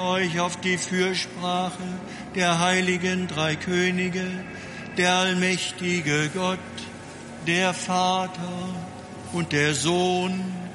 euch auf die Fürsprache der heiligen drei Könige, der allmächtige Gott, der Vater und der Sohn